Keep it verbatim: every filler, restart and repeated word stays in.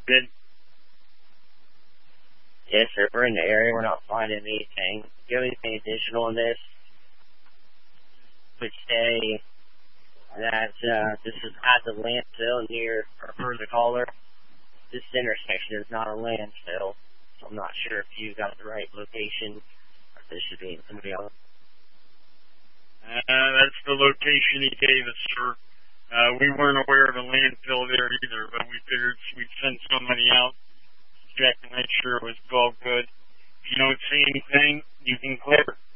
Good. Yes, sir. We're in the area. We're not finding anything. Do you have anything additional on this? Would say that uh, this is at the landfill near, or for the caller, this intersection is not a landfill. So I'm not sure if you got the right location, or if this should be somebody else. Uh, that's the location he gave us, sir. Uh, we weren't aware of a landfill there either, but we figured we'd send somebody out to check and make sure it was all good. If you don't see anything, you can clear.